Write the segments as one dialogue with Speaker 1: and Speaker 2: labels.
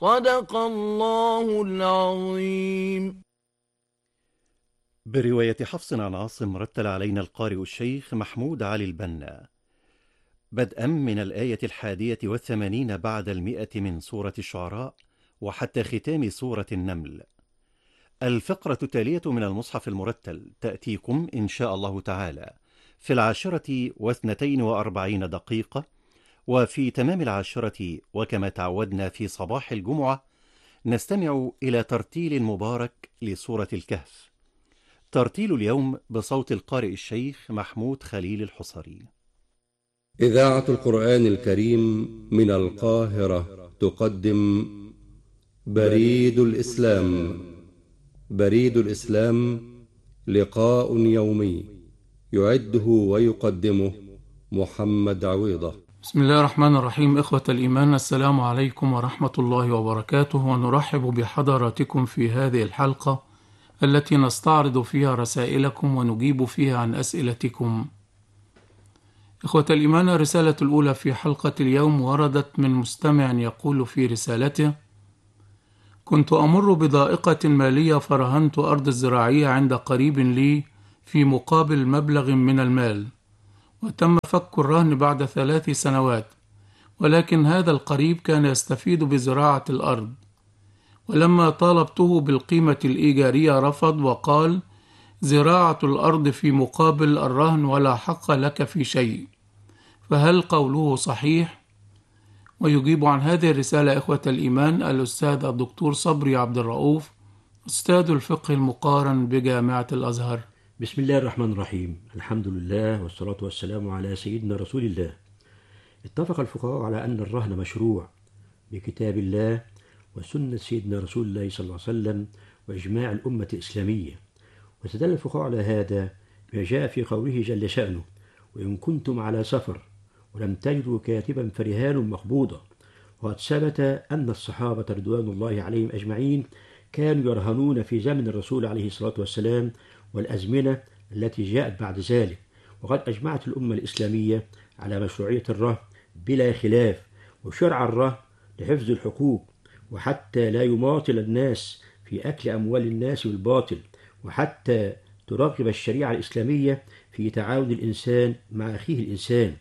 Speaker 1: صدق الله العظيم.
Speaker 2: برواية حفص عن عاصم رتل علينا القارئ الشيخ محمود علي البنا، بدءا من الآية 81 بعد 100 من سورة الشعراء وحتى ختام سورة النمل. الفقرة التالية من المصحف المرتل تأتيكم إن شاء الله تعالى في 10:42 وفي تمام 10، وكما تعودنا في صباح الجمعة نستمع إلى ترتيل مبارك لسورة الكهف. ترتيل اليوم بصوت القارئ الشيخ محمود خليل الحصري.
Speaker 3: إذاعة القرآن الكريم من القاهرة تقدم بريد الإسلام. بريد الإسلام لقاء يومي يعده ويقدمه محمد عويضة.
Speaker 4: بسم الله الرحمن الرحيم. إخوة الإيمان، السلام عليكم ورحمة الله وبركاته، ونرحب بحضراتكم في هذه الحلقة التي نستعرض فيها رسائلكم ونجيب فيها عن أسئلتكم. إخوة الإيمان، الرسالة الأولى في حلقة اليوم وردت من مستمع يقول في رسالته: كنت أمر بضائقة مالية فرهنت أرض الزراعية عند قريب لي في مقابل مبلغ من المال، وتم فك الرهن بعد 3 سنوات، ولكن هذا القريب كان يستفيد بزراعة الأرض، ولما طالبته بالقيمة الإيجارية رفض وقال: زراعة الأرض في مقابل الرهن ولا حق لك في شيء، فهل قوله صحيح؟ ويجيب عن هذه الرسالة إخوة الإيمان الأستاذ الدكتور صبري عبد الرؤوف، أستاذ الفقه المقارن بجامعة الأزهر.
Speaker 5: بسم الله الرحمن الرحيم. الحمد لله والصلاة والسلام على سيدنا رسول الله. اتفق الفقهاء على أن الرهن مشروع بكتاب الله وسنة سيدنا رسول الله صلى الله عليه وسلم وإجماع الأمة الإسلامية، واستدل الفقهاء على هذا ما جاء في قوله جل شأنه: وإن كنتم على سفر ولم تجدوا كاتبا فرهان مقبوضة. وقد ثبت أن الصحابة رضوان الله عليهم أجمعين كانوا يرهنون في زمن الرسول عليه الصلاة والسلام والأزمنة التي جاءت بعد ذلك، وقد أجمعت الأمة الإسلامية على مشروعية الرهن بلا خلاف، وشرع الرهن لحفظ الحقوق وحتى لا يماطل الناس في أكل أموال الناس بالباطل، وحتى تراقب الشريعة الإسلامية في تعاون الإنسان مع أخيه الإنسان،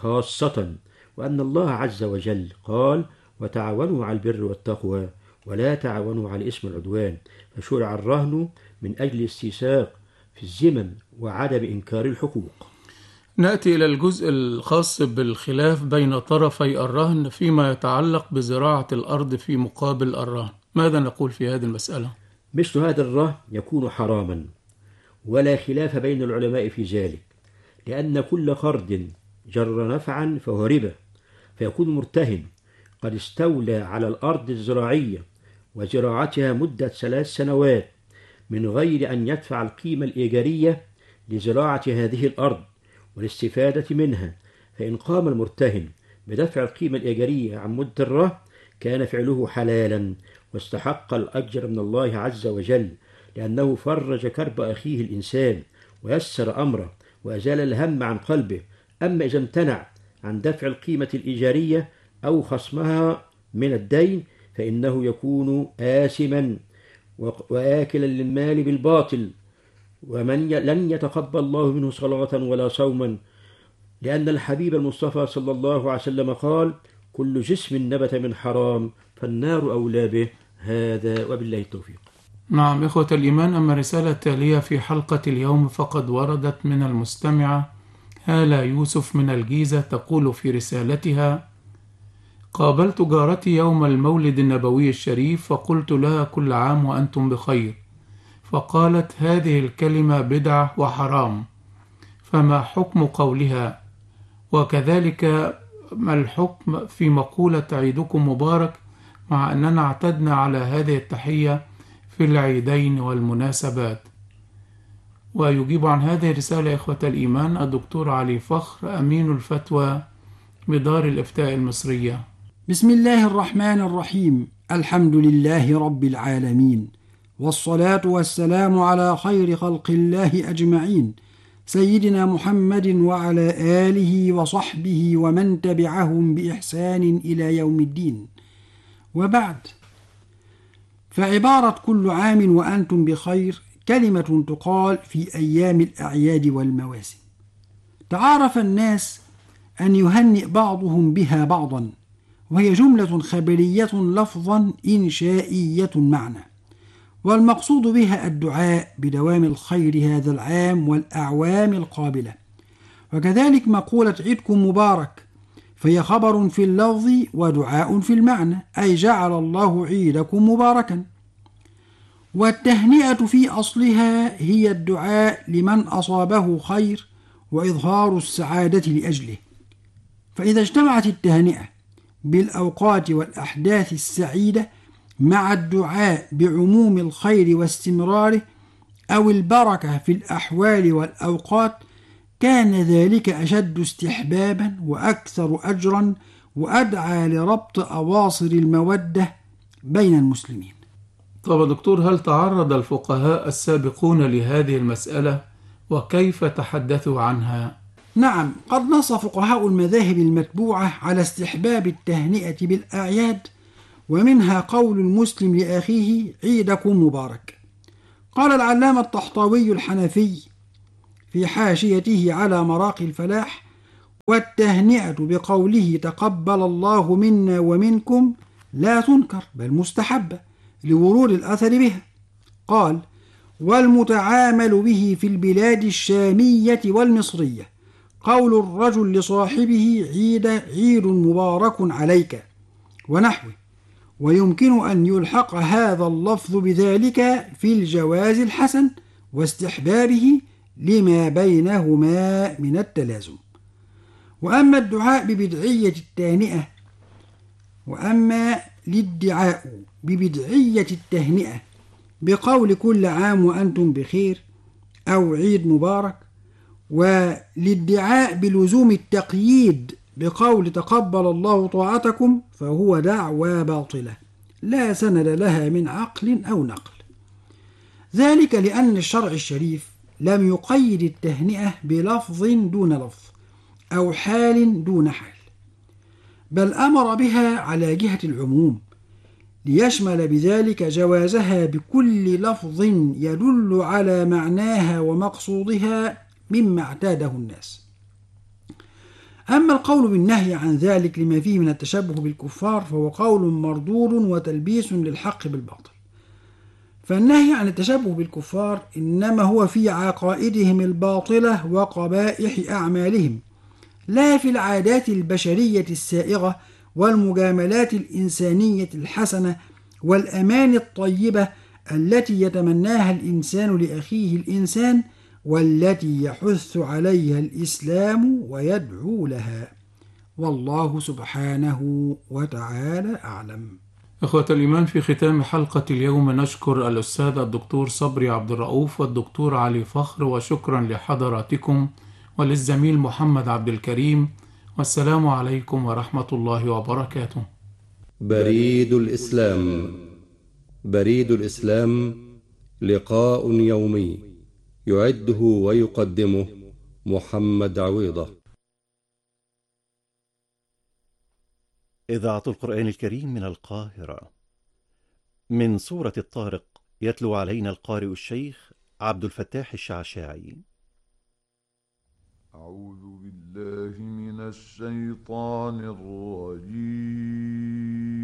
Speaker 5: خاصة وأن الله عز وجل قال: وتعاونوا على البر والتقوى ولا تعاونوا على الإثم والعدوان. فشرع الرهن من أجل استيثاق في الذمم وعدم إنكار الحقوق.
Speaker 4: نأتي إلى الجزء الخاص بالخلاف بين طرفي الرهن فيما يتعلق بزراعة الأرض في مقابل الرهن. ماذا نقول في هذه المسألة؟
Speaker 5: مثل هذا الرهن يكون حراما ولا خلاف بين العلماء في ذلك، لأن كل قرض جر نفعا فهو ربا، فيكون مرتهن قد استولى على الأرض الزراعية وزراعتها مدة 3 سنوات من غير أن يدفع القيمة الإيجارية لزراعة هذه الأرض والاستفادة منها، فإن قام المرتهن بدفع القيمة الإيجارية عن مدة الرهن كان فعله حلالا واستحق الأجر من الله عز وجل، لأنه فرج كرب أخيه الإنسان ويسر أمره وأزال الهم عن قلبه. أما إذا امتنع عن دفع القيمة الإيجارية أو خصمها من الدين فإنه يكون آثما وآكلا للمال بالباطل، ومن لن يتقبل الله منه صلاة ولا صوما، لأن الحبيب المصطفى صلى الله عليه وسلم قال: كل جسم نبت من حرام فالنار أولى به. هذا وبالله التوفيق.
Speaker 4: نعم إخوة الإيمان، أما الرسالة التالية في حلقة اليوم فقد وردت من المستمعة هالة يوسف من الجيزة، تقول في رسالتها: قابلت جارتي يوم المولد النبوي الشريف فقلت لها كل عام وأنتم بخير، فقالت هذه الكلمة بدعة وحرام، فما حكم قولها؟ وكذلك ما الحكم في مقولة عيدكم مبارك، مع أننا اعتدنا على هذه التحية في العيدين والمناسبات؟ ويجيب عن هذه الرسالة إخوة الإيمان الدكتور علي فخر أمين الفتوى بدار الإفتاء المصرية.
Speaker 6: بسم الله الرحمن الرحيم. الحمد لله رب العالمين، والصلاة والسلام على خير خلق الله أجمعين، سيدنا محمد وعلى آله وصحبه ومن تبعهم بإحسان إلى يوم الدين. وبعد، فعبارة كل عام وأنتم بخير كلمة تقال في أيام الأعياد والمواسم. تعارف الناس أن يهنئ بعضهم بها بعضا، وهي جملة خبرية لفظا إنشائية معنى، والمقصود بها الدعاء بدوام الخير هذا العام والأعوام القابلة. وكذلك مقولة عيدكم مبارك، فهي خبر في اللفظ ودعاء في المعنى، أي جعل الله عيدكم مباركا. والتهنئة في أصلها هي الدعاء لمن أصابه خير وإظهار السعادة لأجله. فإذا اجتمعت التهنئة بالأوقات والأحداث السعيدة مع الدعاء بعموم الخير واستمراره أو البركة في الأحوال والأوقات، كان ذلك أشد استحبابا وأكثر أجرا وأدعى لربط أواصر المودة بين المسلمين.
Speaker 4: طب دكتور، هل تعرض الفقهاء السابقون لهذه المسألة وكيف تحدثوا عنها؟
Speaker 6: نعم، قد نص فقهاء المذاهب المتبوعة على استحباب التهنئة بالأعياد، ومنها قول المسلم لأخيه عيدكم مبارك. قال العلامة الطحطاوي الحنفي في حاشيته على مراقي الفلاح: والتهنئة بقوله تقبل الله منا ومنكم لا تنكر بل مستحبة لورود الأثر بها. قال: والمتعامل به في البلاد الشامية والمصرية قول الرجل لصاحبه عيد مبارك عليك ونحوه، ويمكن أن يلحق هذا اللفظ بذلك في الجواز الحسن واستحبابه لما بينهما من التلازم. وأما الدعاء ببدعية التهنئة الادعاء ببدعية التهنئة بقول كل عام وأنتم بخير أو عيد مبارك، والادعاء بلزوم التقييد بقول تقبل الله طاعتكم، فهو دعوى باطلة لا سند لها من عقل أو نقل. ذلك لأن الشرع الشريف لم يقيد التهنئة بلفظ دون لفظ أو حال دون حال، بل أمر بها على جهة العموم ليشمل بذلك جوازها بكل لفظ يدل على معناها ومقصودها مما اعتاده الناس. أما القول بالنهي عن ذلك لما فيه من التشبه بالكفار فهو قول مردود وتلبيس للحق بالباطل. فالنهي عن التشبه بالكفار إنما هو في عقائدهم الباطلة وقبائح أعمالهم، لا في العادات البشرية السائغة والمجاملات الإنسانية الحسنة والأمان الطيبة التي يتمناها الإنسان لأخيه الإنسان، والتي يحث عليها الإسلام ويدعو لها. والله سبحانه وتعالى أعلم.
Speaker 4: إخوة الإيمان، في ختام حلقة اليوم نشكر الأستاذ الدكتور صبري عبد الرؤوف والدكتور علي فخر، وشكرا لحضراتكم وللزميل محمد عبد الكريم، والسلام عليكم ورحمة الله وبركاته.
Speaker 3: بريد الإسلام. بريد الإسلام لقاء يومي يعده ويقدمه محمد عويضة.
Speaker 2: إذاعة القرآن الكريم من القاهرة. من سورة الطارق يتلو علينا القارئ الشيخ عبد الفتاح الشعشاعي.
Speaker 7: أعوذ بالله من الشيطان الرجيم.